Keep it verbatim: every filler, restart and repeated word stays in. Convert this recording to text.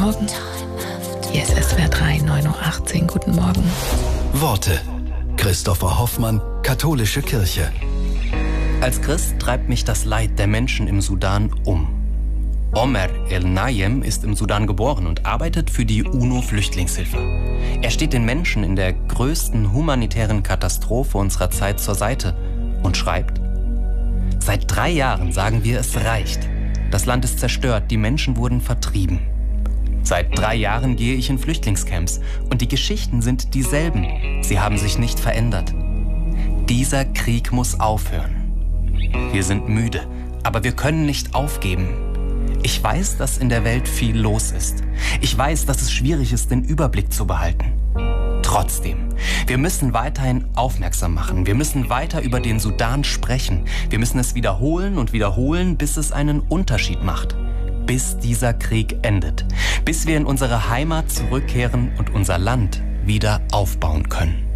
Morgen. Hier ist S W R drei, neun Uhr achtzehn. Guten Morgen. Worte. Christopher Hoffmann, Katholische Kirche. Als Christ treibt mich das Leid der Menschen im Sudan um. Omer El-Nayem ist im Sudan geboren und arbeitet für die UNO-Flüchtlingshilfe. Er steht den Menschen in der größten humanitären Katastrophe unserer Zeit zur Seite und schreibt: Seit drei Jahren sagen wir, es reicht. Das Land ist zerstört, die Menschen wurden vertrieben. Seit drei Jahren gehe ich in Flüchtlingscamps und die Geschichten sind dieselben. Sie haben sich nicht verändert. Dieser Krieg muss aufhören. Wir sind müde, aber wir können nicht aufgeben. Ich weiß, dass in der Welt viel los ist. Ich weiß, dass es schwierig ist, den Überblick zu behalten. Trotzdem, wir müssen weiterhin aufmerksam machen. Wir müssen weiter über den Sudan sprechen. Wir müssen es wiederholen und wiederholen, bis es einen Unterschied macht. Bis dieser Krieg endet. Bis wir in unsere Heimat zurückkehren und unser Land wieder aufbauen können.